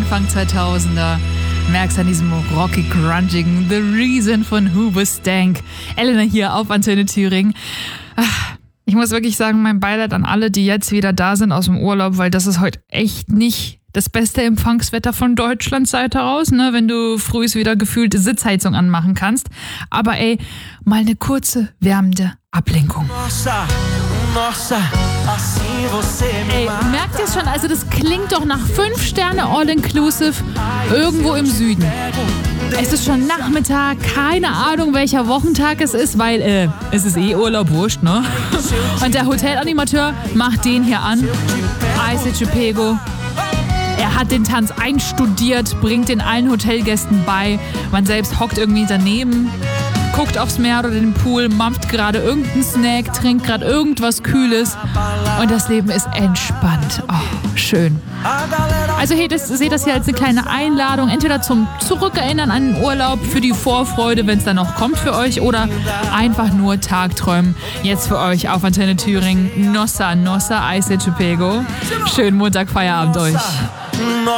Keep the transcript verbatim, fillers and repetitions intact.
Anfang zweitausender. Merkst an diesem rocky grungigen The Reason von Hoobastank. Elena hier auf Antenne Thüringen. Ach, ich muss wirklich sagen, mein Beileid an alle, die jetzt wieder da sind aus dem Urlaub, weil das ist heute echt nicht das beste Empfangswetter von Deutschlands Seite heraus, ne, wenn du frühs wieder gefühlt Sitzheizung anmachen kannst. Aber ey, mal eine kurze, wärmende Ablenkung. Ey, merkt ihr es schon? Also das klingt doch nach fünf Sterne All-Inclusive irgendwo im Süden. Es ist schon Nachmittag, keine Ahnung welcher Wochentag es ist, weil äh, es ist eh Urlaub, wurscht, ne? Und der Hotelanimateur macht den hier an. Ice Chupego. Er hat den Tanz einstudiert, bringt den allen Hotelgästen bei. Man selbst hockt irgendwie daneben, guckt aufs Meer oder den Pool, mampft gerade irgendeinen Snack, trinkt gerade irgendwas Kühles und das Leben ist entspannt. Oh, schön. Also hey, das, seht das hier als eine kleine Einladung, entweder zum Zurückerinnern an den Urlaub, für die Vorfreude, wenn es dann noch kommt für euch, oder einfach nur Tagträumen. Jetzt für euch auf Antenne Thüringen. Nossa, Nossa, Ice Chupego. Schönen Montag, Feierabend euch.